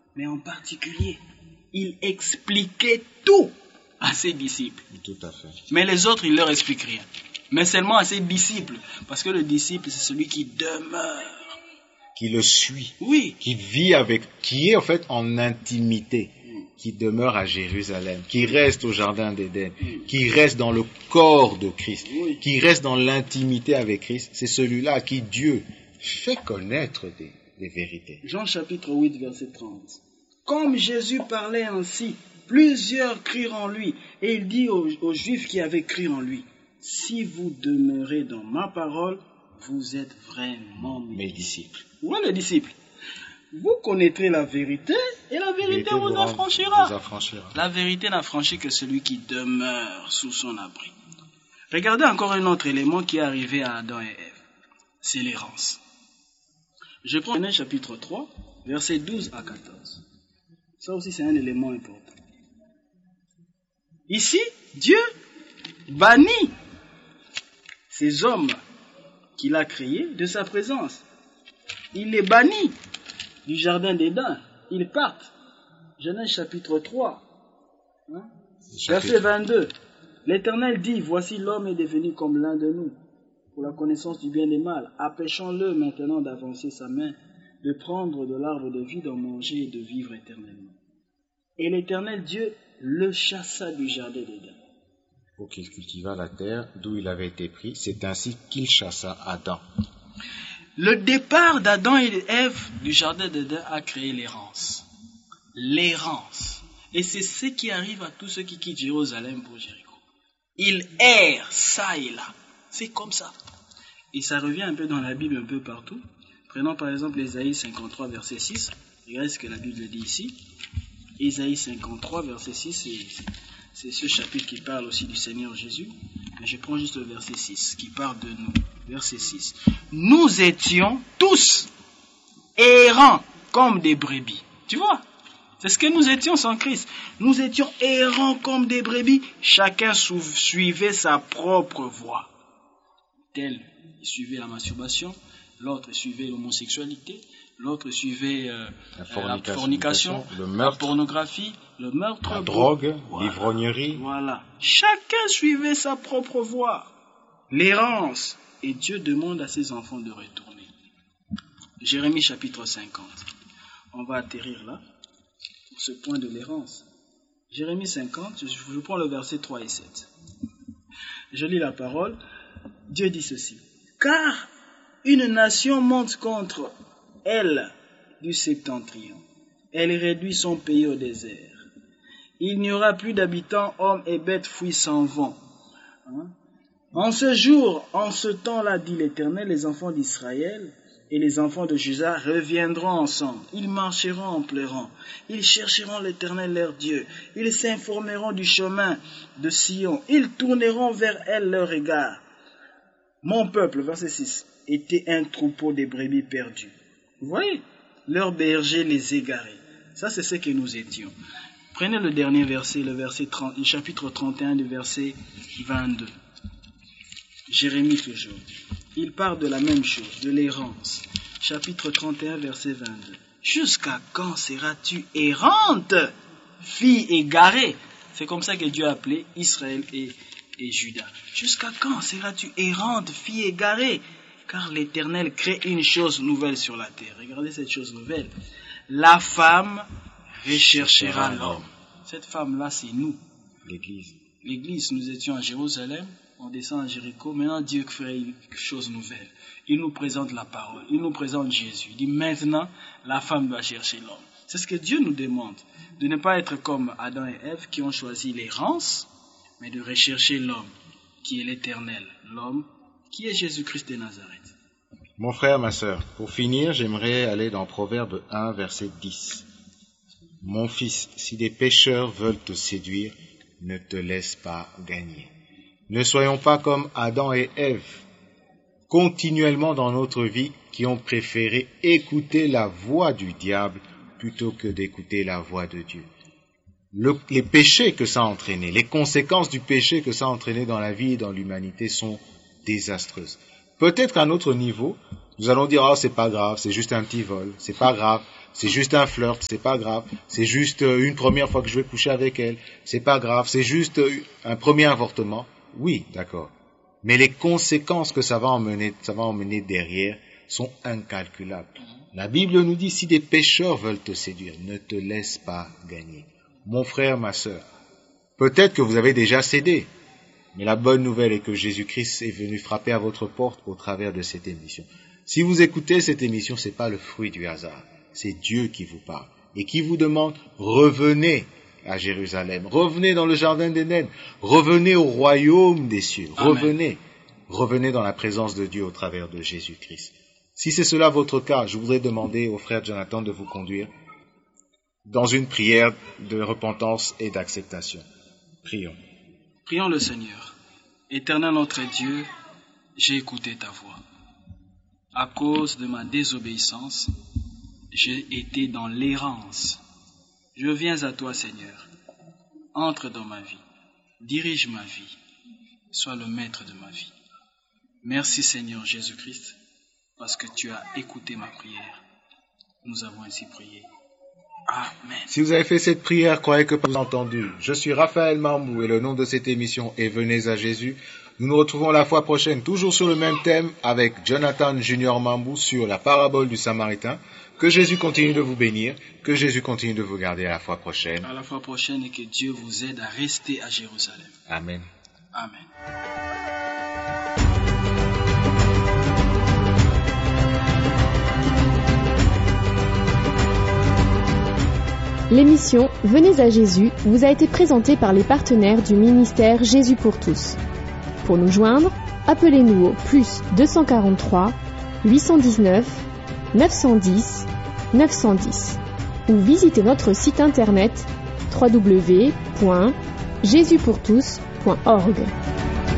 mais en particulier, il expliquait tout à ses disciples. Tout à fait. Mais les autres, il leur explique rien. Mais seulement à ses disciples. Parce que le disciple, c'est celui qui demeure. Qui le suit. Oui. Qui vit avec, qui est en fait en intimité. Qui demeure à Jérusalem. Qui reste au jardin d'Éden. Qui reste dans le corps de Christ. Oui. Qui reste dans l'intimité avec Christ. C'est celui-là à qui Dieu fait connaître des vérités. Jean chapitre 8, verset 30. Comme Jésus parlait ainsi, plusieurs crurent en lui. Et il dit aux Juifs qui avaient cru en lui, si vous demeurez dans ma parole, vous êtes vraiment mes disciples. Où est le disciple? Vous connaîtrez la vérité et la vérité vous affranchira. La vérité n'affranchit que celui qui demeure sous son abri. Regardez encore un autre élément qui est arrivé à Adam et Ève. C'est l'errance. Je prends Genèse chapitre 3, versets 12 à 14. Ça aussi c'est un élément important. Ici, Dieu bannit ces hommes qu'il a créés de sa présence. Il les bannit du jardin d'Éden. Ils partent. Genèse chapitre 3, verset 22. L'Éternel dit, voici l'homme est devenu comme l'un de nous, pour la connaissance du bien et du mal. Empêchons-le maintenant d'avancer sa main, de prendre de l'arbre de vie, d'en manger et de vivre éternellement. Et l'Éternel Dieu le chassa du jardin d'Éden. Pour qu'il cultivât la terre d'où il avait été pris, c'est ainsi qu'il chassa Adam. Le départ d'Adam et Ève du jardin d'Éden a créé l'errance. L'errance. Et c'est ce qui arrive à tous ceux qui quittent Jérusalem pour Jéricho. Ils errent ça et là. C'est comme ça. Et ça revient un peu dans la Bible, un peu partout. Prenons par exemple Ésaïe 53, verset 6. Regardez ce que la Bible dit ici. Ésaïe 53, verset 6, c'est ce chapitre qui parle aussi du Seigneur Jésus. Mais je prends juste le verset 6, qui parle de nous. Verset 6. Nous étions tous errants comme des brebis. Tu vois? C'est ce que nous étions sans Christ. Nous étions errants comme des brebis. Chacun suivait sa propre voie. Tel, il suivait la masturbation. L'autre suivait l'homosexualité. L'autre suivait la fornication, le meurtre, la pornographie, le meurtre, la drogue, voilà, l'ivrognerie. Voilà. Chacun suivait sa propre voie. L'errance. Et Dieu demande à ses enfants de retourner. Jérémie chapitre 50. On va atterrir là, pour ce point de l'errance. Jérémie 50, je prends le verset 3 et 7. Je lis la parole. Dieu dit ceci. Car une nation monte contre elle du septentrion. Elle réduit son pays au désert. Il n'y aura plus d'habitants, hommes et bêtes fuient sans vent. En ce jour, en ce temps-là, dit l'Éternel, les enfants d'Israël et les enfants de Juda reviendront ensemble. Ils marcheront en pleurant. Ils chercheront l'Éternel leur Dieu. Ils s'informeront du chemin de Sion. Ils tourneront vers elle leur regard. Mon peuple, verset 6, était un troupeau de brebis perdues. Vous voyez, leurs bergers les égaraient. Ça, c'est ce que nous étions. Prenez le dernier verset, le chapitre 31 du verset 22. Jérémie toujours. Il parle de la même chose, de l'errance. Chapitre 31, verset 22. Jusqu'à quand seras-tu errante, fille égarée? C'est comme ça que Dieu a appelé Israël et Juda. Jusqu'à quand seras-tu errante, fille égarée? Car l'Éternel crée une chose nouvelle sur la terre. Regardez cette chose nouvelle. La femme recherchera l'homme. Cette femme-là, c'est nous. L'Église. L'Église, nous étions à Jérusalem, on descend à Jéricho. Maintenant, Dieu fait une chose nouvelle. Il nous présente la parole. Il nous présente Jésus. Il dit maintenant, la femme doit chercher l'homme. C'est ce que Dieu nous demande. De ne pas être comme Adam et Ève qui ont choisi l'errance, mais de rechercher l'homme qui est l'Éternel. L'homme qui est Jésus-Christ de Nazareth. Mon frère, ma sœur, pour finir, j'aimerais aller dans Proverbe 1, verset 10. Mon fils, si des pécheurs veulent te séduire, ne te laisse pas gagner. Ne soyons pas comme Adam et Ève, continuellement dans notre vie, qui ont préféré écouter la voix du diable plutôt que d'écouter la voix de Dieu. Les péchés que ça a entraîné, les conséquences du péché que ça a entraîné dans la vie et dans l'humanité sont désastreuses. Peut-être qu'à notre niveau, Nous allons dire, oh, c'est pas grave, c'est juste un petit vol, c'est pas grave, c'est juste un flirt, c'est pas grave, c'est juste une première fois que je vais coucher avec elle, c'est pas grave, c'est juste un premier avortement. Oui, d'accord. Mais les conséquences que ça va emmener derrière sont incalculables. La Bible nous dit, si des pécheurs veulent te séduire, ne te laisse pas gagner. Mon frère, ma sœur, peut-être que vous avez déjà cédé, mais la bonne nouvelle est que Jésus-Christ est venu frapper à votre porte au travers de cette émission. Si vous écoutez cette émission, c'est pas le fruit du hasard. C'est Dieu qui vous parle et qui vous demande, revenez à Jérusalem, revenez dans le jardin d'Éden, revenez au royaume des cieux, revenez dans la présence de Dieu au travers de Jésus-Christ. Si c'est cela votre cas, je voudrais demander au frère Jonathan de vous conduire dans une prière de repentance et d'acceptation. Prions. Prions le Seigneur. Éternel notre Dieu, j'ai écouté ta voix. À cause de ma désobéissance, j'ai été dans l'errance. Je viens à toi, Seigneur. Entre dans ma vie. Dirige ma vie. Sois le maître de ma vie. Merci, Seigneur Jésus-Christ, parce que tu as écouté ma prière. Nous avons ainsi prié. Amen. Si vous avez fait cette prière, croyez que vous avez entendu. Je suis Raphaël Mambou et le nom de cette émission est Venez à Jésus. Nous nous retrouvons la fois prochaine, toujours sur le même thème, avec Jonathan Junior Mambou sur la parabole du Samaritain. Que Jésus continue de vous bénir, que Jésus continue de vous garder à la fois prochaine. À la fois prochaine et que Dieu vous aide à rester à Jérusalem. Amen. Amen. L'émission Venez à Jésus vous a été présentée par les partenaires du ministère Jésus pour tous. Pour nous joindre, appelez-nous au +243 819 910 910 ou visitez notre site internet www.jesuspourtous.org.